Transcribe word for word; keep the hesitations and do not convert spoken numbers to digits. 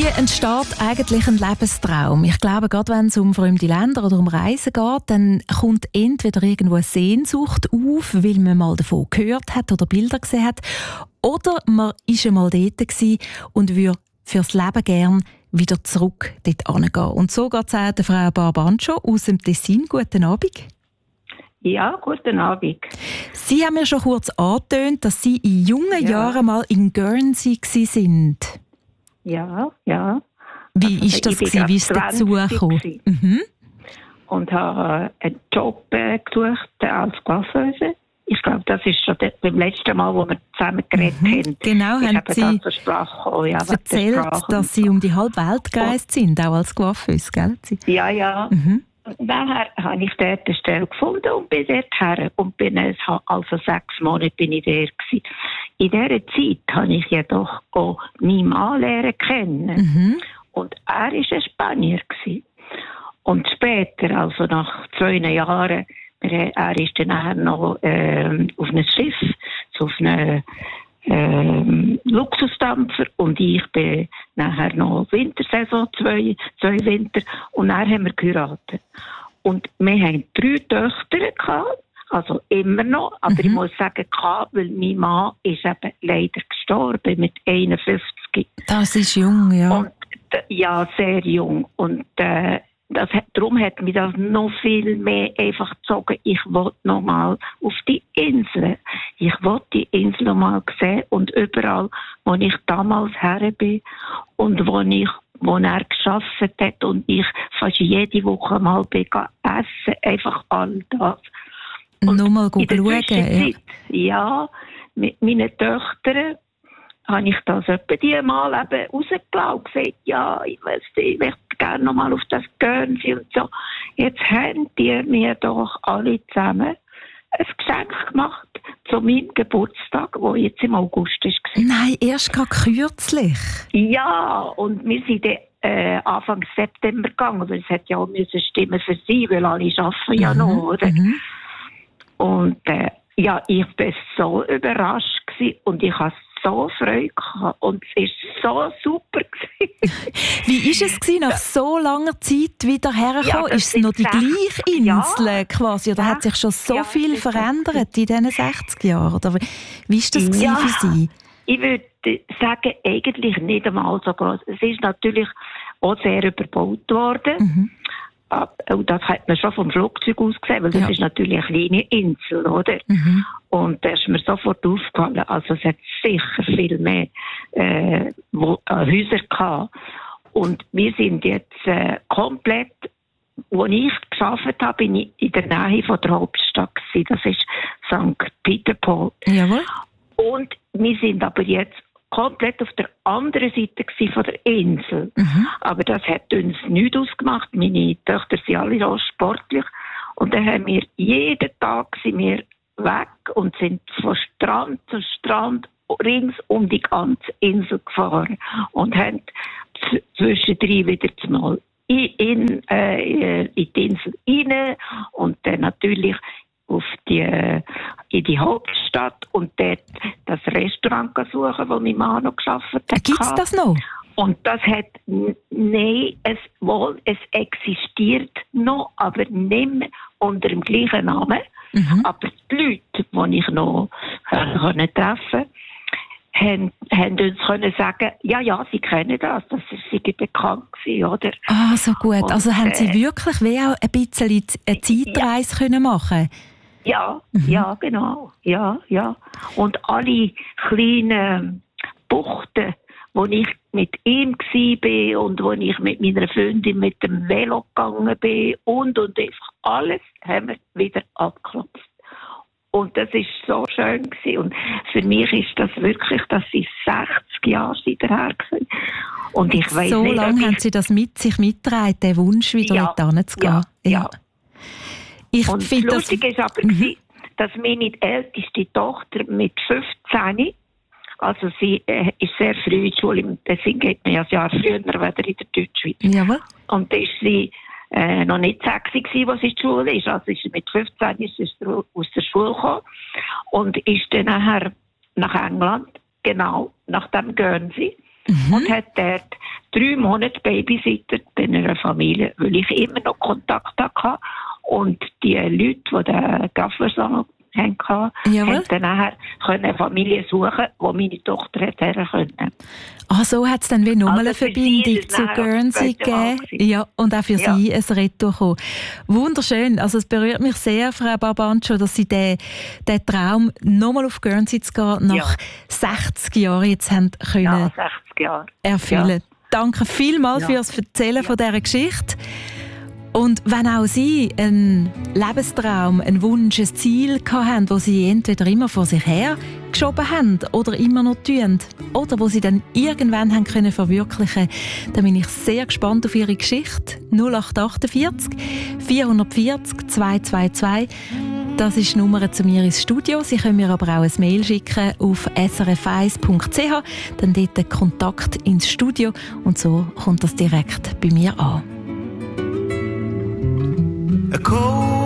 Wie entsteht eigentlich ein Lebenstraum? Ich glaube, gerade wenn es um fremde Länder oder um Reisen geht, dann kommt entweder irgendwo eine Sehnsucht auf, weil man mal davon gehört hat oder Bilder gesehen hat, oder man war einmal dort gewesen und würde fürs Leben gern wieder zurück dort hingehen. Und so geht es auch der Frau Barbancho aus dem Tessin. Guten Abend. Ja, guten Abend. Sie haben mir schon kurz angetönt, dass Sie in jungen ja. Jahren mal in Guernsey waren. Ja, ja. Wie also, ist das gewesen? Wie ist es dazu gekommen? Mhm. Und habe einen Job äh, gesucht äh, als Coiffeuse. Ich glaube, das ist schon beim letzten Mal, wo wir zusammen geredet mhm. haben. Genau, ich haben habe Sie das Sprache, ja, erzählt, dass Sie um die halbe Welt gereist sind, auch als Coiffeuse, gell? Ja, ja. Mhm. Daher habe ich dort eine Stelle gefunden und bin dort her. Und bin, also sechs Monate bin ich dort gewesen. In dieser Zeit habe ich jedoch auch meinen Mann lernen kennen. Mhm. Und er war ein Spanier gewesen. Und später, also nach zwei Jahren, er ist dann nachher noch äh, auf einem Schiff, so auf einem äh, Luxusdampfer, und ich bin nachher noch Wintersaison, zwei, zwei Winter, und dann haben wir geheiratet. Und wir haben drei Töchter gehabt, also immer noch, aber mhm. ich muss sagen, gehabt, weil mein Mann ist eben leider gestorben mit einundfünfzig. Das ist jung, ja. Und, ja, sehr jung. Und äh, Das, darum hat mich das noch viel mehr einfach gezogen. Ich wollte noch mal auf die Insel. Ich wollte die Insel noch mal sehen, und überall, wo ich damals her bin und wo ich, wo er gearbeitet hat und ich fast jede Woche mal bin essen, einfach all das. Und nur mal schauen, ja. Ja, mit meinen Töchtern habe ich das etwa die mal eben rausgelassen und gesagt, ja, ich weiß nicht, ich möchte gerne noch mal auf das Guernsey und so. Jetzt haben die mir doch alle zusammen ein Geschenk gemacht zu meinem Geburtstag, der jetzt im August war. Nein, erst gerade kürzlich. Ja, und wir sind dann äh, Anfang September gegangen, weil es hat ja auch müssen stimmen für sie, weil alle arbeiten ja mhm. noch, oder? Mhm. Und äh, ja, ich war so überrascht gewesen, und ich habe so Freude gehabt, und es war so super gewesen. Wie war es gewesen, nach so langer Zeit wieder hergekommen? Ja, ist es noch die gleiche Insel ja, quasi? Oder ja, hat sich schon so ja, viel verändert in diesen sechzig Jahren? Oder wie war das ja, für Sie? Ich würde sagen, eigentlich nicht einmal so groß. Es ist natürlich auch sehr überbaut worden. Mhm. Und das hat man schon vom Flugzeug aus gesehen, weil das ja. ist natürlich eine kleine Insel, oder? Mhm. Und da ist mir sofort aufgefallen, also es hat sicher viel mehr äh, wo, äh, Häuser gehabt. Und wir sind jetzt äh, komplett, wo ich gearbeitet habe, bin ich in der Nähe von der Hauptstadt gewesen. Das ist Sankt Peter-Pol. Jawohl. Und wir sind aber jetzt komplett auf der anderen Seite von der Insel. Mhm. Aber das hat uns nichts ausgemacht. Meine Töchter sind alle so sportlich. Und dann haben wir jeden Tag sind wir weg und sind von Strand zu Strand rings um die ganze Insel gefahren. Und haben zwischendrin wieder mal in, in, äh, in die Insel rein und dann natürlich auf die, in die Hauptstadt und dort das Restaurant suchen, wo mein Mann noch gearbeitet hat. Gibt es das noch? Und das hat, nein, es, wohl, es existiert noch, aber nicht mehr unter dem gleichen Namen. Mhm. Aber die Leute, die ich noch äh, treffen konnte, haben, haben uns können sagen, ja, ja, sie kennen das, das ist sie bekannt gewesen, oder? Ah, so gut. Und, also haben Sie wirklich wie auch ein bisschen eine Zeitreise ja. können machen? Ja, mhm. ja, genau, ja, ja. Und alle kleinen Buchten, wo ich mit ihm war und wo ich mit meiner Freundin mit dem Velo gegangen bin und, und einfach alles haben wir wieder abgeklopft. Und das war so schön gewesen. Und für mich ist das wirklich, dass sie sechzig Jahre seither sind. Und ich weiss so nicht, lange haben Sie das mit sich mitgetragen, den Wunsch, wieder ja, dort zu gehen? Ja, ja. ja. Ich und das Lustige ist aber, mhm. dass meine älteste Tochter mit fünfzehn, also sie äh, ist sehr früh in die Schule, deswegen geht man ja ein Jahr früher wieder in der Deutschschweiz. Jawohl. Und da ist sie äh, noch nicht sechzig gewesen, als sie in die Schule ist. Also ist sie mit fünfzehn ist sie aus der Schule gekommen und ist dann nachher nach England, genau, nach dem Guernsey. Mhm. Und hat dort drei Monate Babysitter bei einer Familie, weil ich immer noch Kontakt hatte. Und die Leute, die den Gaffersong hatten, Jawohl. haben dann nachher eine Familie suchen, wo meine Tochter her konnte. Ah, so hat es dann wie nochmal Also eine Verbindung zu Guernsey gegeben. Ja, und auch für ja. Sie ein Retour gekommen. Wunderschön. Also es berührt mich sehr, Frau Barbancho, dass Sie den, den Traum, nochmal auf Guernsey zu gehen, nach ja. sechzig Jahren jetzt haben können ja, sechzig Jahre. erfüllen. Ja. Danke vielmals ja. fürs Erzählen ja. von dieser Geschichte. Und wenn auch Sie einen Lebenstraum, einen Wunsch, ein Ziel hatten, das Sie entweder immer vor sich her geschoben haben oder immer noch tun, oder wo Sie dann irgendwann haben können verwirklichen, dann bin ich sehr gespannt auf Ihre Geschichte. null acht achtundvierzig vierhundertvierzig zweihundertzweiundzwanzig. Das ist die Nummer zu mir ins Studio. Sie können mir aber auch ein Mail schicken auf s r f eins punkt c h, dann dort den Kontakt ins Studio und so kommt das direkt bei mir an. A cold